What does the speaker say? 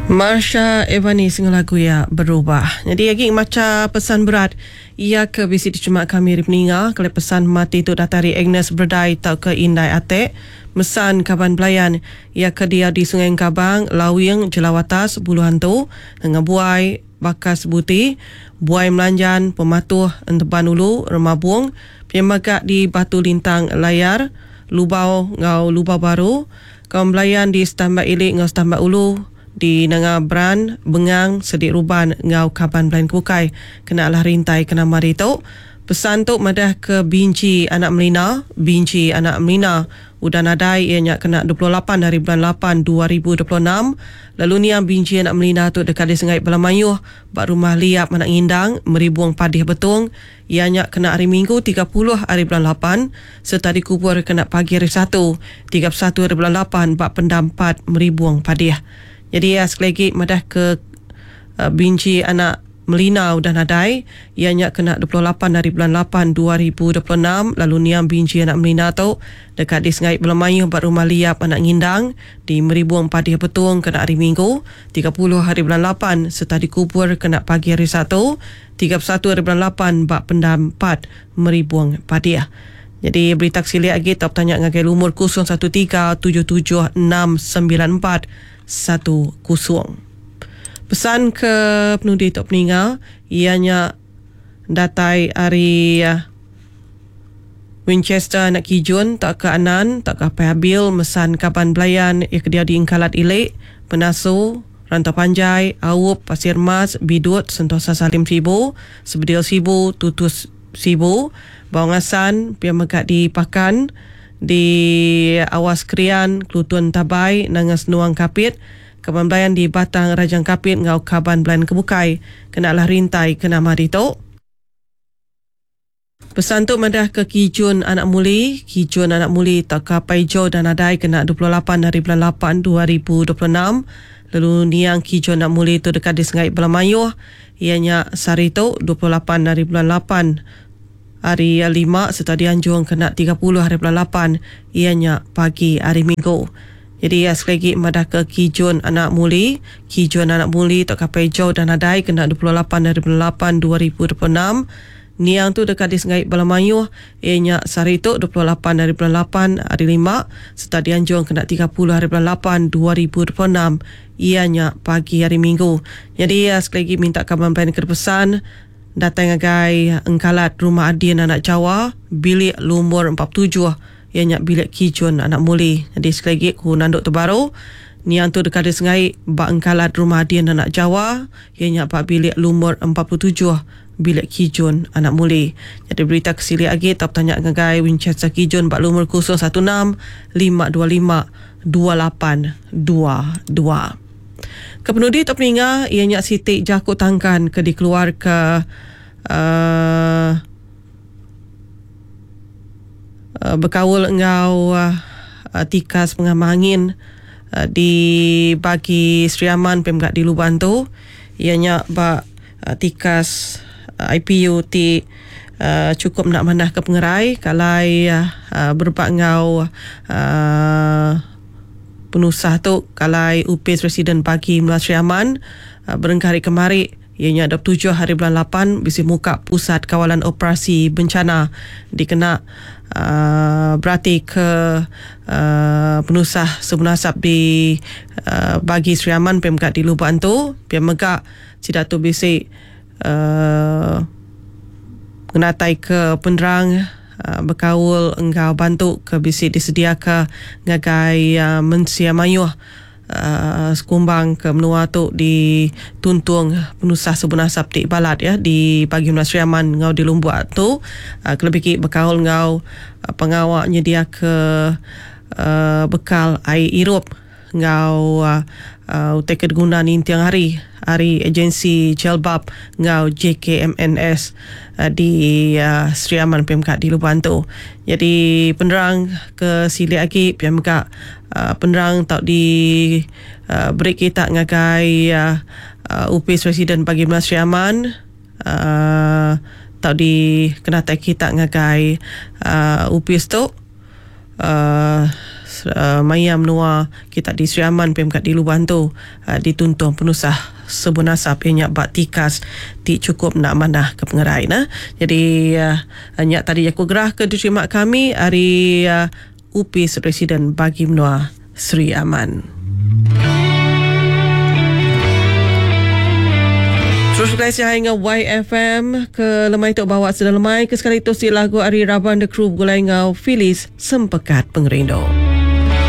Marsha Evani single lagu ya berubah. Jadi lagi macam pesan berat ia ke bisi dicuma kami ripninga kalau pesan mati tu datari Agnes Berdai tau ke Indai Atek mesan kaban belayan ia ke dia di Sungai Kabang Lawing Jelawatas Bulu Hantu dengan buai bakas buti buai melanjan pematuh enteban ulu remabung piamagak di Batu Lintang Layar Lubau ngau Lubau Baru kaum belayan di Stambak Ilik ngau Stambak Ulu di Nanga Bran, Bengang, Sedik Ruban, ngau Kaban Belain Kukai, kena lah rintai kena mari tu. Pesan tu madah ke Binci Anak Melina, udah nadai ianya kena 28 hari bulan 8 2026. Lalu ni yang Binci Anak Melina tu dekat di Sengai Belamayuh, bak rumah liap Anak Ngindang, meribuang padih betung, ianya kena hari Minggu 30 hari bulan 8, serta dikubur kena pagi hari 1, 31 hari bulan 8, bak pendampat meribuang padih. Jadi sekali lagi madah ke Binci Anak Melina udah nadai ianya kena 28 hari bulan 8 2026. Lalu niam Binci Anak Melina tu dekat di Sengai Belamayuh bat rumah liap Anak Ngindang di Meribuang Padih Betung kena hari Minggu 30 hari bulan 8 serta dikubur kena pagi hari 1 31 hari bulan 8 bak pendampat Meribuang Padih. Jadi berita kesili lagi tak tanya ngagai umur 0137769410. Pesan ke penundi tok peninggal ianya datai hari Winchester nak kijun tak ke Anan tak ke Pabil mesan kapan belayan ia kedia di Ingkalat Ilik Penasu Rantau Panjai Awup Pasir Mas Bidut Sentosa Salim Sibu Sebedil Sibu Tutus Sibu Bawangasan pia megak di Pakan di Awas Krian Klutuan Tabai Nangas Nuang Kapit Kaban Belayan di Batang Rajang Kapit ngau Kaban Belayan Kebukai kenalah rintai kena mari tu. Pesan tu madah ke Kijun Anak Muli tak kapai jo dan adai kena 28 hari bulan 8 2026. Lalu niang Kijun Anak Muli tu dekat di Sengai Belamayuh ianya sari tu 28 hari bulan 8 hari 5 serta dianjung kena 30 hari bulan 8 ianya pagi hari Minggu. Jadi sekali lagi madah ke Kijun Anak Muli tak kapai jauh dan adai kena 28 hari bulan 8 2026. Niang tu dekat di Sengai Belamayuh ianya sari tu 28 hari bulan 8 hari 5 serta dianjung kena 30 hari bulan 8 2026 ianya pagi hari Minggu. Jadi sekali lagi minta kabar belayan kepesan datang agai Engkalat Rumah Adin Anak Jawa bilik lumur 47 ianya bilik Kijun Anak Muli. Jadi sekali lagi ku nanduk terbaru niang tu dekat di Sengai bak Engkalat Rumah Adin Anak Jawa ianya bak bilik lumur 47 bilik Kijun Anak Muli. Jadi berita kesili lagi tak tanya agai Winchester Kijun bak lumur 016 525 2822. Kepenudi tak peninga ianya Siti Jakut Tangkan ke dikeluar ke berkawul engau tikas pengamah angin di bagi Sri Aman pemgak di Luban tu ianya bak tikas IPU ti cukup nak manah ke pengerai kalai berbak ngau penusah tu kalai UPS Residen Pagi Mula Sri Aman berengkari kemari ianya 27 hari bulan 8 bisi muka Pusat Kawalan Operasi Bencana dikena berarti ke penusah sebenasab di bagi Sri Aman pemkat di Luban tu pia megak sidak tu bisi kenatai ke penerang berkawul engkau bantu ke bisi disedia ke ngagai Mensia Mayuh sekumbang ke menua tu di tuntung penusah sebenasab di Balat ya di bagi Sri Aman ngau di Lumbuak tu kelebih ki berkawul ngau pengawak nyedia ke bekal air irup ngau utek guna ni tiang hari agensi Jelbab ngau JKMNS di Sri Aman PMK di Luban tu. Jadi penerang ke sili lagi PMK penerang tak di break kita ngagai UPS Residen bagi Sri Aman tak di kena tak kita ngagai UPS tu Mayam Noah kita di Sri Aman pemkat di Luban tu dituntun penusah sebun nasab ianya bak tikas ti cukup nak manah ke pengerai nah. Jadi nyak tadi aku gerah ke diterima kami hari UPIS Residen bagi Noah Sri Aman. Terus guys yang ingat YFM ke lemai tu bawa sedang lemai ke sekali tu si lagu Ari Raban The Crew gulai ngau Phyllis Sempekat Pengerindo.